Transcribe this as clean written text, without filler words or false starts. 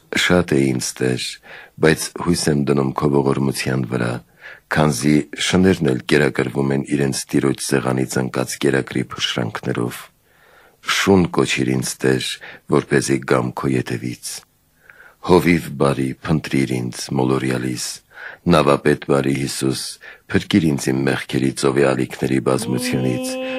Շատ է ինձ Տեր, բայց հույս եմ դնում քո ողորմության վրա, քանզի շներն էլ կերակրվում են իրենց տիրոջ սեղանից ընկած կերակրի փշրանքներով։ Շուն կոչիր ինձ Տեր, որպեսզի գամ քո ետևից։ Հովիվ բարի, փնտրիր ինձ մոլորյալիս, նավապետ բարի Հիսուս, փրկիր ինձ իմ մեղքերի ծովի ալիքների բազմությունից,